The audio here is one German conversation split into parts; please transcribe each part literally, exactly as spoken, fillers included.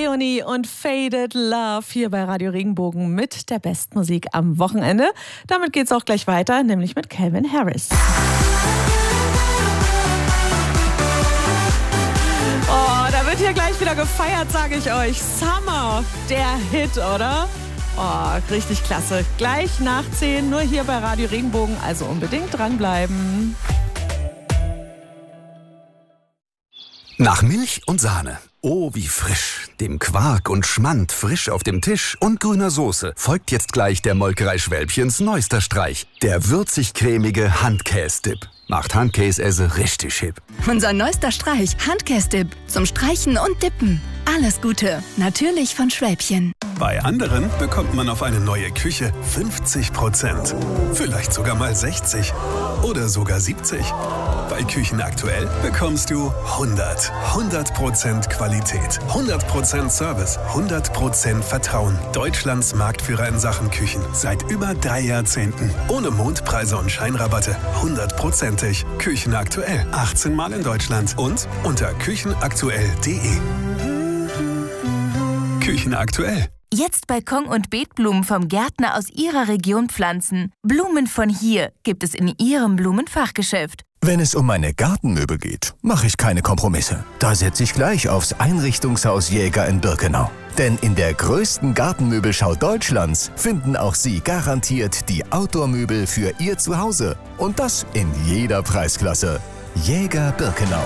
Leonie und Faded Love hier bei Radio Regenbogen mit der Bestmusik am Wochenende. Damit geht's auch gleich weiter, nämlich mit Calvin Harris. Oh, da wird hier gleich wieder gefeiert, sage ich euch. Summer, der Hit, oder? Oh, richtig klasse. Gleich nach zehn, nur hier bei Radio Regenbogen, also unbedingt dranbleiben. Nach Milch und Sahne. Oh, wie frisch. Dem Quark und Schmand frisch auf dem Tisch und grüner Soße folgt jetzt gleich der Molkerei Schwälbchens neuester Streich. Der würzig-cremige Handkäse-Dip. Macht Handkäse richtig hip. Unser neuester Streich, Handkäse-Dip. Zum Streichen und Dippen. Alles Gute. Natürlich von Schwälbchen. Bei anderen bekommt man auf eine neue Küche fünfzig Prozent. Vielleicht sogar mal sechzig. Oder sogar siebzig. Bei Küchen aktuell bekommst du hundert. hundert Prozent Qualität. hundert Prozent Service. hundert Prozent Vertrauen. Deutschlands Marktführer in Sachen Küchen. Seit über drei Jahrzehnten. Ohne Mondpreise und Scheinrabatte. hundertprozentig. Küchen aktuell. achtzehn Mal in Deutschland. Und unter küchenaktuell punkt de. Küchen aktuell. Jetzt Balkon- und Beetblumen vom Gärtner aus Ihrer Region pflanzen. Blumen von hier gibt es in Ihrem Blumenfachgeschäft. Wenn es um meine Gartenmöbel geht, mache ich keine Kompromisse. Da setze ich gleich aufs Einrichtungshaus Jäger in Birkenau. Denn in der größten Gartenmöbelschau Deutschlands finden auch Sie garantiert die Outdoor-Möbel für Ihr Zuhause. Und das in jeder Preisklasse. Jäger Birkenau.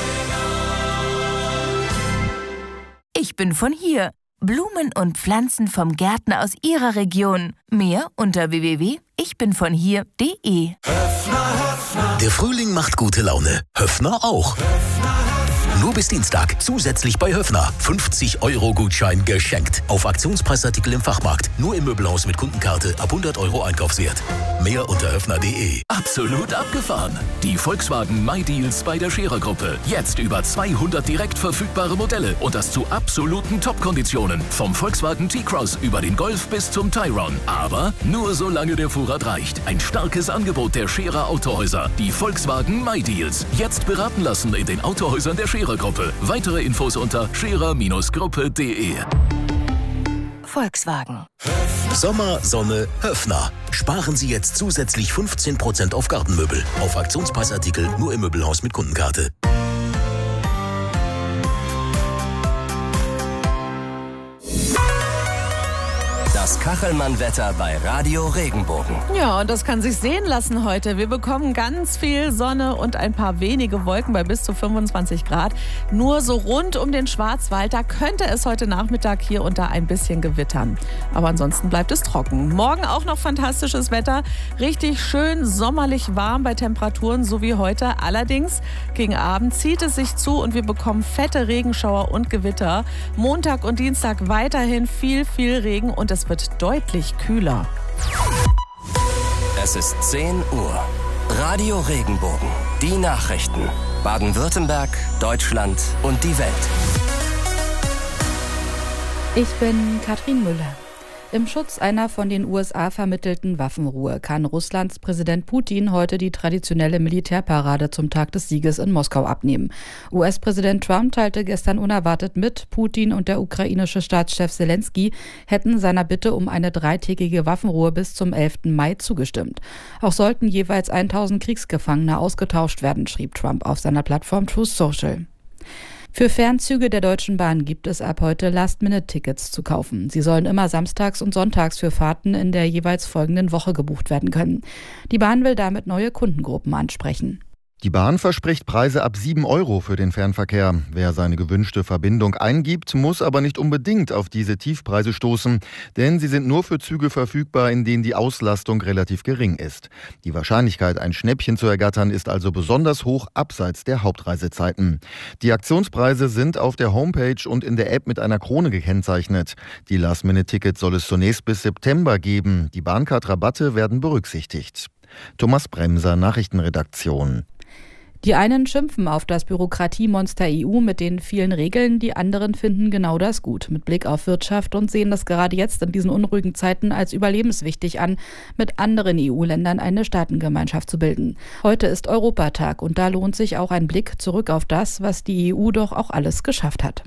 Ich bin von hier. Blumen und Pflanzen vom Gärtner aus Ihrer Region. Mehr unter w w w punkt ich bin von hier punkt de. Der Frühling macht gute Laune. Höffner auch. Nur bis Dienstag zusätzlich bei Höffner. fünfzig Euro Gutschein geschenkt. Auf Aktionspreisartikel im Fachmarkt. Nur im Möbelhaus mit Kundenkarte ab hundert Euro Einkaufswert. Mehr unter höffner punkt de. Absolut abgefahren. Die Volkswagen MyDeals bei der Scherer-Gruppe. Jetzt über zweihundert direkt verfügbare Modelle und das zu absoluten Top-Konditionen. Vom Volkswagen T-Cross über den Golf bis zum Tayron. Aber nur solange der Vorrat reicht. Ein starkes Angebot der Scherer Autohäuser. Die Volkswagen MyDeals. Jetzt beraten lassen in den Autohäusern der Scherer Gruppe. Weitere Infos unter scherer Gruppe punkt de. Volkswagen. Sommer, Sonne, Höffner. Sparen Sie jetzt zusätzlich fünfzehn Prozent auf Gartenmöbel. Auf Aktionspreisartikel nur im Möbelhaus mit Kundenkarte. Das Kachelmann-Wetter bei Radio Regenbogen. Ja, und das kann sich sehen lassen heute. Wir bekommen ganz viel Sonne und ein paar wenige Wolken bei bis zu fünfundzwanzig Grad. Nur so rund um den Schwarzwald, da könnte es heute Nachmittag hier und da ein bisschen gewittern. Aber ansonsten bleibt es trocken. Morgen auch noch fantastisches Wetter. Richtig schön sommerlich warm bei Temperaturen, so wie heute. Allerdings gegen Abend zieht es sich zu und wir bekommen fette Regenschauer und Gewitter. Montag und Dienstag weiterhin viel, viel Regen und es wird deutlich kühler. Es ist zehn Uhr. Radio Regenbogen. Die Nachrichten. Baden-Württemberg, Deutschland und die Welt. Ich bin Katrin Müller. Im Schutz einer von den U S A vermittelten Waffenruhe kann Russlands Präsident Putin heute die traditionelle Militärparade zum Tag des Sieges in Moskau abnehmen. U S-Präsident Trump teilte gestern unerwartet mit, Putin und der ukrainische Staatschef Selensky hätten seiner Bitte um eine dreitägige Waffenruhe bis zum elften Mai zugestimmt. Auch sollten jeweils tausend Kriegsgefangene ausgetauscht werden, schrieb Trump auf seiner Plattform Truth Social. Für Fernzüge der Deutschen Bahn gibt es ab heute Last-Minute-Tickets zu kaufen. Sie sollen immer samstags und sonntags für Fahrten in der jeweils folgenden Woche gebucht werden können. Die Bahn will damit neue Kundengruppen ansprechen. Die Bahn verspricht Preise ab sieben Euro für den Fernverkehr. Wer seine gewünschte Verbindung eingibt, muss aber nicht unbedingt auf diese Tiefpreise stoßen, denn sie sind nur für Züge verfügbar, in denen die Auslastung relativ gering ist. Die Wahrscheinlichkeit, ein Schnäppchen zu ergattern, ist also besonders hoch abseits der Hauptreisezeiten. Die Aktionspreise sind auf der Homepage und in der App mit einer Krone gekennzeichnet. Die Last-Minute-Tickets soll es zunächst bis September geben. Die Bahncard-Rabatte werden berücksichtigt. Thomas Bremser, Nachrichtenredaktion. Die einen schimpfen auf das Bürokratiemonster E U mit den vielen Regeln, die anderen finden genau das gut mit Blick auf Wirtschaft und sehen das gerade jetzt in diesen unruhigen Zeiten als überlebenswichtig an, mit anderen E U-Ländern eine Staatengemeinschaft zu bilden. Heute ist Europatag und da lohnt sich auch ein Blick zurück auf das, was die E U doch auch alles geschafft hat.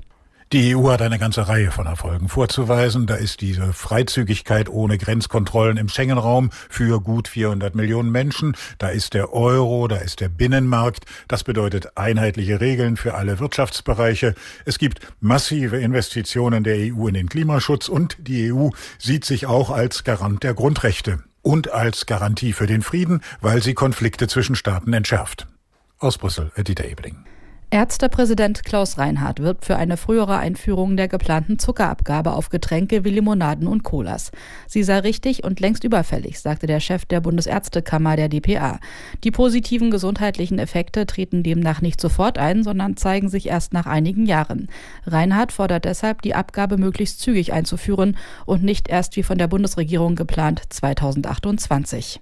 Die E U hat eine ganze Reihe von Erfolgen vorzuweisen. Da ist diese Freizügigkeit ohne Grenzkontrollen im Schengen-Raum für gut vierhundert Millionen Menschen. Da ist der Euro, da ist der Binnenmarkt. Das bedeutet einheitliche Regeln für alle Wirtschaftsbereiche. Es gibt massive Investitionen der E U in den Klimaschutz und die E U sieht sich auch als Garant der Grundrechte und als Garantie für den Frieden, weil sie Konflikte zwischen Staaten entschärft. Aus Brüssel, Dieter Ebeling. Ärztepräsident Klaus Reinhardt wirbt für eine frühere Einführung der geplanten Zuckerabgabe auf Getränke wie Limonaden und Colas. Sie sei richtig und längst überfällig, sagte der Chef der Bundesärztekammer, der D P A. Die positiven gesundheitlichen Effekte treten demnach nicht sofort ein, sondern zeigen sich erst nach einigen Jahren. Reinhardt fordert deshalb, die Abgabe möglichst zügig einzuführen und nicht erst wie von der Bundesregierung geplant zweitausendachtundzwanzig.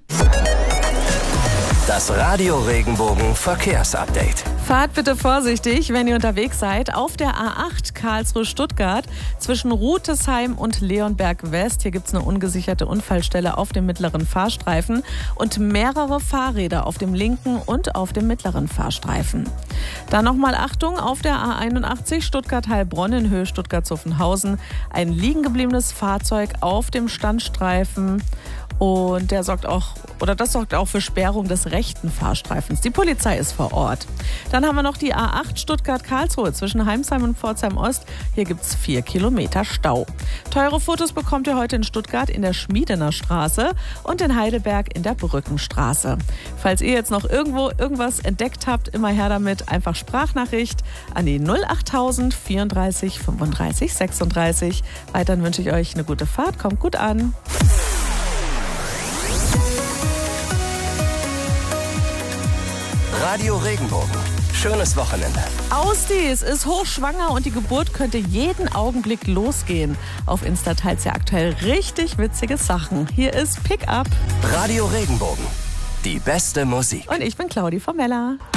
Das Radio Regenbogen Verkehrsupdate. Fahrt bitte vorsichtig, wenn ihr unterwegs seid. Auf der A acht Karlsruhe-Stuttgart zwischen Rutesheim und Leonberg West. Hier gibt es eine ungesicherte Unfallstelle auf dem mittleren Fahrstreifen und mehrere Fahrräder auf dem linken und auf dem mittleren Fahrstreifen. Dann nochmal Achtung, auf der A einundachtzig Stuttgart-Heilbronn in Höhe Stuttgart-Zuffenhausen. Ein liegen gebliebenes Fahrzeug auf dem Standstreifen. Und der sorgt auch, oder das sorgt auch für Sperrung des rechten Fahrstreifens. Die Polizei ist vor Ort. Dann haben wir noch die A acht Stuttgart-Karlsruhe zwischen Heimsheim und Pforzheim-Ost. Hier gibt es vier Kilometer Stau. Teure Fotos bekommt ihr heute in Stuttgart in der Schmiedener Straße und in Heidelberg in der Brückenstraße. Falls ihr jetzt noch irgendwo irgendwas entdeckt habt, immer her damit. Einfach Sprachnachricht an die null achttausend vierunddreißig fünfunddreißig sechsunddreißig. Weiterhin wünsche ich euch eine gute Fahrt. Kommt gut an. Radio Regenbogen. Schönes Wochenende. Ausdies ist hochschwanger und die Geburt könnte jeden Augenblick losgehen. Auf Insta teilt sie aktuell richtig witzige Sachen. Hier ist Pick Up. Radio Regenbogen. Die beste Musik. Und ich bin Claudi Formella.